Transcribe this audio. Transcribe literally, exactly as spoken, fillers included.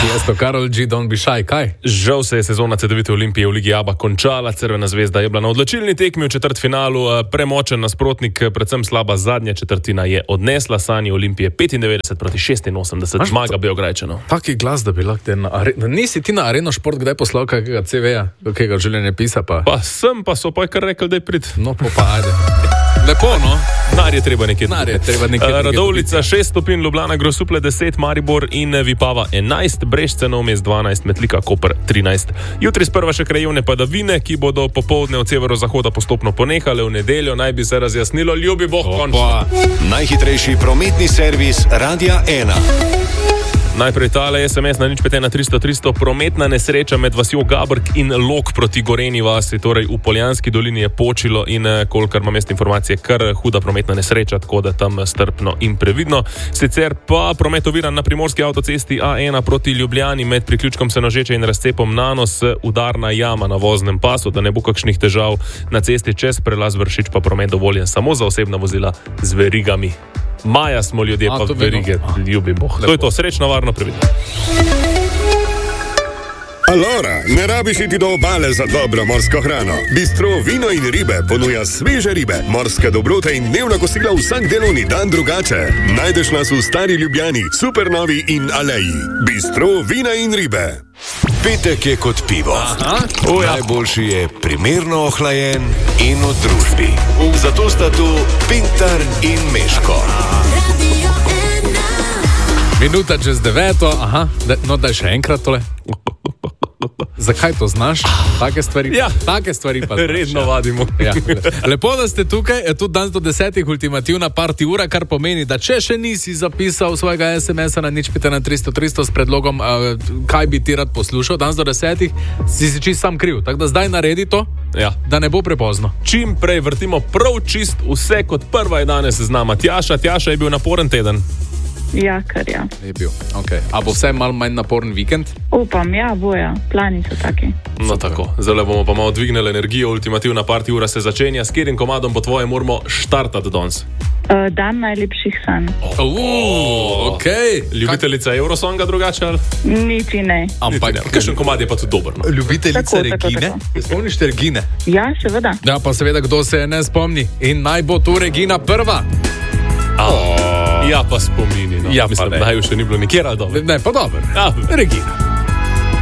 Jesto, Karol G, don't be shy, kaj? Žal se je sezona Cedevite Olimpije v Ligi ABA končala, Crvena zvezda je bila na odločilni tekmi v četrtfinalu, premočen nasprotnik, predvsem slaba zadnja četrtina je odnesla sanje Olimpije petindevetdeset proti šestinosemdeset, zmaga Beograjčanov. Taki glas, da bi lahko na areno. Nisi ti na Areno Šport kdaj poslal kakega ce veja, kakega življenja pisa pa? Pa sem, pa so pa kar rekli, da je prid. No, pa pa ajde. Lepo, no? Denar je treba nekje. Denar je treba nekje. Uh, Radovljica šest stopinj, Ljubljana, Grosuplje deset, Maribor in Vipava enajst, Brežice, Novi Mest dvanajst, Metlika, Koper trinajst. Jutri sprva še krajevne padavine, ki bodo popoldne od severozahoda postopno ponehale, v nedeljo naj bi se razjasnilo, ljubi Bog, končno. Najhitrejši prometni servis Radia ena. Najprej tale es em es na nič pet ena tristo tristo, prometna nesreča med vasjo Gabrk in Log proti Gorenji vasi, torej v Poljanski dolini je počilo in kolikor imam jaz informacije, kar huda prometna nesreča, tako da tam strpno in previdno. Sicer pa promet oviran na primorski avtocesti A ena proti Ljubljani med priključkom Senožeče in razcepom Nanos, udarna jama na voznem pasu, da ne bo kakšnih težav na cesti čez prelaz Vršič, pa promet dovoljen samo za osebna vozila z verigami. Maja smo ljudje, A, pa verige, ljubi Bog. Lepo. To je to, srečno, varno, previdno. Alora, ne rabiš iti do obale za dobro morsko hrano. Bistro Vino in ribe ponuja sveže ribe, morske dobrote in dnevna kosila vsak delovni dan drugače. Najdeš nas v Stari Ljubljani, Supernovi in Aleji. Bistro Vina in ribe. Petek je kot pivo. Oh, ja. Najboljši je primerno ohlajen in v družbi. Zato sta tu Pintar in Meško. Minuta čez deveto, aha, da, no daj še enkrat tole. Zakaj to znaš? Take stvari, ja. Take stvari pa znaš. Redno vadimo. Ja. Lepo, da ste tukaj, tudi danes do desetih ultimativna party ura, kar pomeni, da če še nisi zapisal svojega es em esa na nič pet ena tristo tristo s predlogom, uh, kaj bi ti rad poslušal, danes do desetih si si čist sam kriv. Tako da zdaj naredi to, ja. Da ne bo prepozno. Čim prej vrtimo prav čist vse, kot prva je danes z nama. Tjaša, Tjaša je bil naporen teden. Ja, kar ja. Je bil, okej. Okay. A bo vse malo manj naporen vikend? Upam, ja, boja. Plani so taki. No tako, zdaj bomo pa malo dvignili energijo, ultimativna party ura se začenja. S katerim komadom po tvoje moramo štartati danes? Uh, dan najlepših sanj. Oh, oh, okej. Okay. Ljubiteljica Eurosonga drugače ali? Niti ne. Ampak, kakšen komad je pa tudi dober, no? Ljubiteljica tako, Regine? tako, tako. Spomniš te Regine? Ja, seveda. Ja, pa seveda, kdo se je ne spomni. In naj bo tu Regina prva. Oh. Ja, pa spomini, no. Ja, mislim, pa naj še ni bilo nikjer, ali dobro? Ne, pa dobro. Ja. Regina.